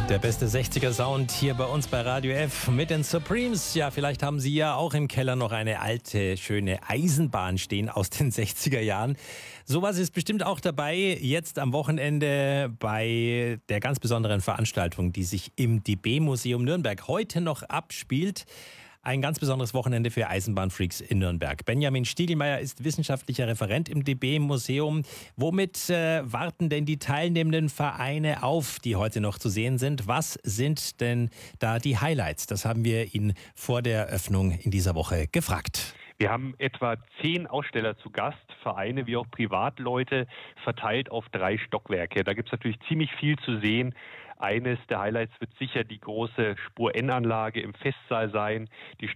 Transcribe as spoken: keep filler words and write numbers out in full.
Der beste sechziger-Sound hier bei uns bei Radio F mit den Supremes. Ja, vielleicht haben Sie ja auch im Keller noch eine alte, schöne Eisenbahn stehen aus den sechziger Jahren. Sowas ist bestimmt auch dabei jetzt am Wochenende bei der ganz besonderen Veranstaltung, die sich im D B-Museum Nürnberg heute noch abspielt. Ein ganz besonderes Wochenende für Eisenbahnfreaks in Nürnberg. Benjamin Stiegelmeier ist wissenschaftlicher Referent im D B-Museum. Womit äh, warten denn die teilnehmenden Vereine auf, die heute noch zu sehen sind? Was sind denn da die Highlights? Das haben wir ihn vor der Eröffnung in dieser Woche gefragt. Wir haben etwa zehn Aussteller zu Gast, Vereine wie auch Privatleute, verteilt auf drei Stockwerke. Da gibt es natürlich ziemlich viel zu sehen. Eines der Highlights wird sicher die große Spur-N-Anlage im Festsaal sein. Die